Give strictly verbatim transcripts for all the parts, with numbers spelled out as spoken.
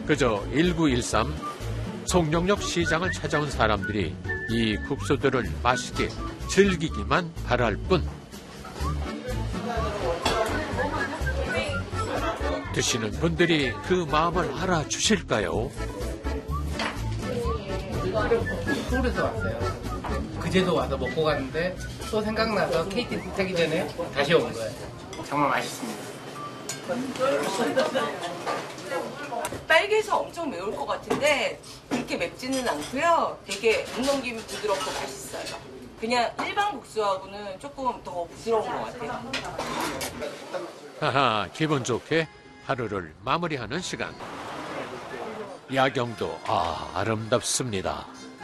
그저 일구일삼 송정역 시장을 찾아온 사람들이 이 국수들을 맛있게 즐기기만 바랄 뿐. 드시는 분들이 그 마음을 알아주실까요? 서울에서 왔어요. 그제도 와서 먹고 갔는데 또 생각나서 케이티 타기 전에 다시 온 거예요. 정말 맛있습니다. 빨개서 엄청 매울 것 같은데 그렇게 맵지는 않고요. 되게 목 넘김이 부드럽고 맛있어요. 그냥 일반 국수하고는 조금 더 부드러운 것 같아요. 하하, 기분 좋게 하루를 마무리하는 시간. 야경도 아 아름답습니다.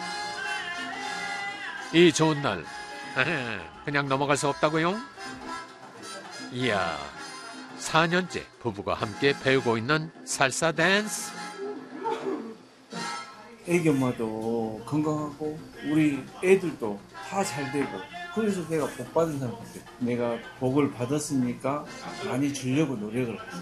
이 좋은 날 그냥 넘어갈 수 없다고요? 이야, 사 년째 부부가 함께 배우고 있는 살사 댄스. 애기 엄마도 건강하고 우리 애들도 다 잘 되고 그래서 내가 복 받은 사람 같아요. 내가 복을 받았으니까 많이 주려고 노력을 했어요.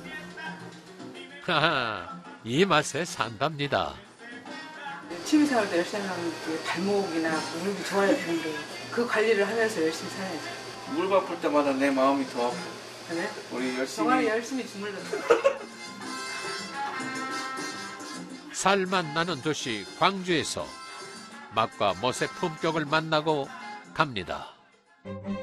하하, 이 맛에 산답니다. 취미생활도 열심히 하면 발목이나 무릎이 좋아야 되는데 그 관리를 하면서 열심히 살아야죠. 물 바쁠 때마다 내 마음이 더 아프고. 그래? 우리 열심히. 정말 열심히 주물렀어. 살맛 나는 도시 광주에서 맛과 멋의 품격을 만나고 갑니다.